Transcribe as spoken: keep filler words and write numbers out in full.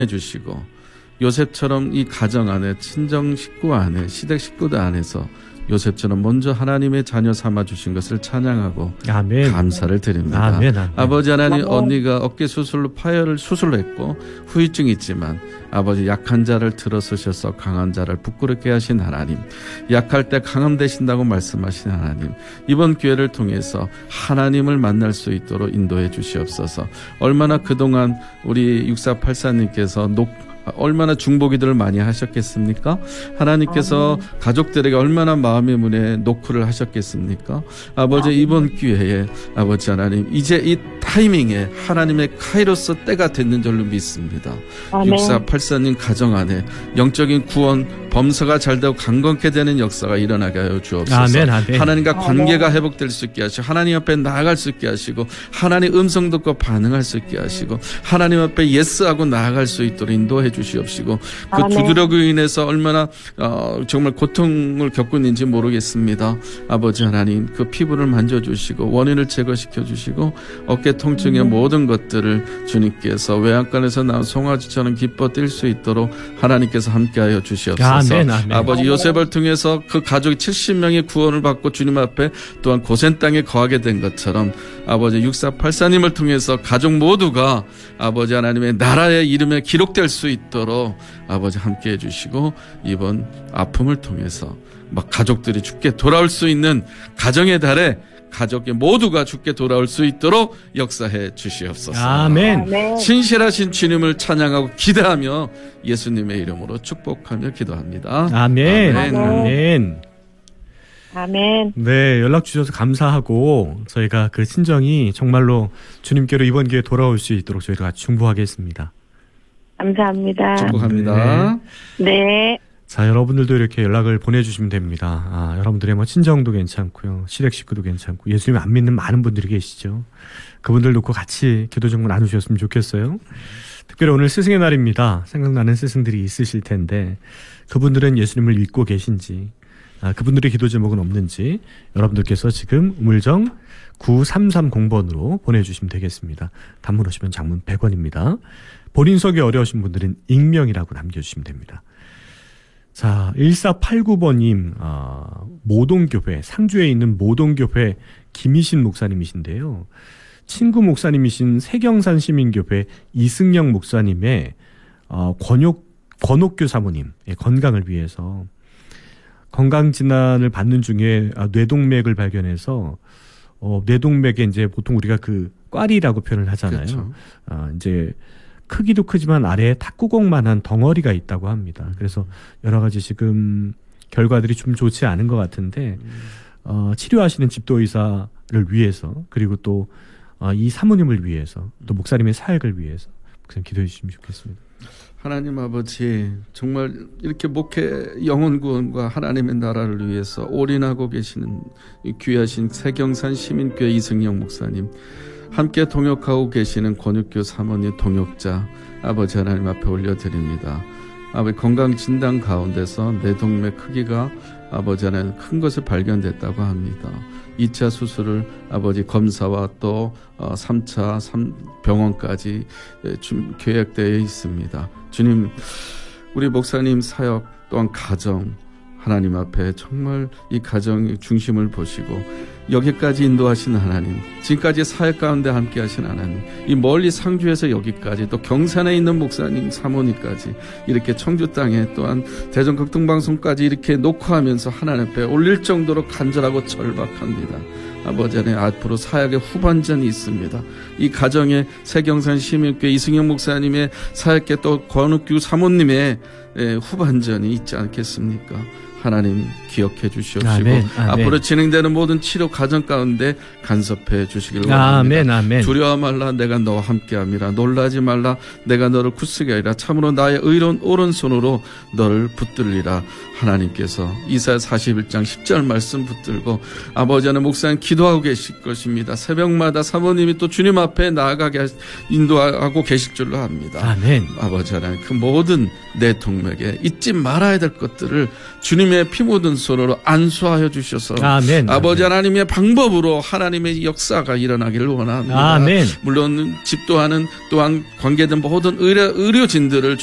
해주시고 요셉처럼 이 가정 안에 친정 식구 안에 시댁 식구들 안에서 요셉처럼 먼저 하나님의 자녀 삼아주신 것을 찬양하고 아멘. 감사를 드립니다. 아멘, 아멘. 아버지 하나님, 언니가 어깨 수술로 파열을 수술했고 후유증이 있지만 아버지 약한 자를 들어서셔서 강한 자를 부끄럽게 하신 하나님, 약할 때 강함 되신다고 말씀하신 하나님, 이번 기회를 통해서 하나님을 만날 수 있도록 인도해 주시옵소서. 얼마나 그동안 우리 육사팔사님께서 녹 얼마나 중보기도를 많이 하셨겠습니까? 하나님께서 아멘. 가족들에게 얼마나 마음의 문에 노크를 하셨겠습니까? 아버지 아멘. 이번 기회에 아버지 하나님 이제 이 타이밍에 하나님의 카이로스 때가 됐는 줄로 믿습니다. 육사팔사님 가정 안에 영적인 구원 범사가 잘되고 강건케 되는 역사가 일어나게 하여 주옵소서. 아멘, 아멘. 하나님과 관계가 아멘. 회복될 수 있게 하시고 하나님 앞에 나아갈 수 있게 하시고 하나님 음성 듣고 반응할 수 있게 하시고 하나님 앞에 예스하고 나아갈 수 있도록 인도해 주시옵시고 그 두드러기로 인해서 얼마나 어, 정말 고통을 겪고 있는지 모르겠습니다. 아버지 하나님 그 피부를 만져주시고 원인을 제거시켜 주시고 어깨 통증의 음. 모든 것들을 주님께서 외양간에서 나온 송아지처럼 기뻐 뛸 수 있도록 하나님께서 함께하여 주시옵소서. 아멘, 아멘. 아버지 요셉을 통해서 그 가족이 칠십 명의 구원을 받고 주님 앞에 또한 고센 땅에 거하게 된 것처럼 아버지 육사팔사님을 통해서 가족 모두가 아버지 하나님의 나라의 이름에 기록될 수 있도록 아버지 함께해 주시고 이번 아픔을 통해서 막 가족들이 주께 돌아올 수 있는 가정의 달에 가족이 모두가 주께 돌아올 수 있도록 역사해 주시옵소서. 아멘. 아멘. 신실하신 주님을 찬양하고 기대하며 예수님의 이름으로 축복하며 기도합니다. 아멘. 아멘. 아멘. 아멘. 네, 연락 주셔서 감사하고 저희가 그 친정이 정말로 주님께로 이번 기회에 돌아올 수 있도록 저희가 같이 중보하겠습니다. 감사합니다. 축복합니다. 네. 네. 자, 여러분들도 이렇게 연락을 보내주시면 됩니다. 아, 여러분들의 뭐 친정도 괜찮고요, 시댁 식구도 괜찮고 예수님 안 믿는 많은 분들이 계시죠. 그분들 놓고 같이 기도 정보 나누셨으면 좋겠어요. 특별히 오늘 스승의 날입니다. 생각나는 스승들이 있으실 텐데 그분들은 예수님을 믿고 계신지, 아, 그분들의 기도 제목은 없는지 여러분들께서 지금 우물정 구삼삼공 번으로 보내주시면 되겠습니다. 단문 오시면 장문 백 원입니다. 본인 소개 어려우신 분들은 익명이라고 남겨주시면 됩니다. 자, 일사팔구 번님, 아, 모동교회, 상주에 있는 모동교회 김희신 목사님이신데요. 친구 목사님이신 세경산 시민교회 이승영 목사님의 어, 권옥, 권옥교 사모님 건강을 위해서 건강진단을 받는 중에 아, 뇌동맥을 발견해서 어, 뇌동맥에 이제 보통 우리가 그 꽈리라고 표현을 하잖아요. 그렇죠. 아, 이제 크기도 크지만 아래에 탁구공만한 덩어리가 있다고 합니다. 그래서 여러 가지 지금 결과들이 좀 좋지 않은 것 같은데 어, 치료하시는 집도의사를 위해서 그리고 또 어, 이 사모님을 위해서 또 목사님의 사역을 위해서 그냥 기도해 주시면 좋겠습니다. 하나님 아버지, 정말 이렇게 목회 영혼 구원과 하나님의 나라를 위해서 올인하고 계시는 귀하신 세경산 시민교회 이승영 목사님, 함께 동역하고 계시는 권육교 사모님 동역자 아버지 하나님 앞에 올려드립니다. 아버지 건강진단 가운데서 뇌동맥 크기가 아버지 하나님 큰 것을 발견됐다고 합니다. 이 차 수술을 아버지 검사와 또 삼 차 병원까지 계획되어 있습니다. 주님, 우리 목사님 사역 또한 가정 하나님 앞에 정말 이 가정의 중심을 보시고 여기까지 인도하신 하나님, 지금까지 사역 가운데 함께 하신 하나님, 이 멀리 상주에서 여기까지 또 경산에 있는 목사님 사모님까지 이렇게 청주 땅에 또한 대전 극동방송까지 이렇게 녹화하면서 하나님 앞에 올릴 정도로 간절하고 절박합니다. 아버지 하나님, 앞으로 사역의 후반전이 있습니다. 이 가정에 세경산 시민교회 이승영 목사님의 사역계 또 권욱규 사모님의 후반전이 있지 않겠습니까? 하나님 기억해 주시옵시고 아멘, 아멘. 앞으로 진행되는 모든 치료 과정 가운데 간섭해 주시길 원합니다. 아멘, 아멘. 두려워 말라, 내가 너와 함께함이라. 놀라지 말라, 내가 너를 굳세게 하리라. 참으로 나의 의로운 오른손으로 너를 붙들리라. 하나님께서 이사야 사십일 장 십 절 말씀 붙들고 아버지 하나님 목사님 기도하고 계실 것입니다. 새벽마다 사모님이 또 주님 앞에 나아가게 인도하고 계실 줄로 압니다. 아멘. 아버지 하나님, 그 모든 내 동맥에 잊지 말아야 될 것들을 주님 주님의 피 묻은 손으로 안수하여 주셔서 아멘. 아버지 하나님의 방법으로 하나님의 역사가 일어나기를 원합니다. 아멘. 물론 집도하는 또한 관계된 모든 의료, 의료진들을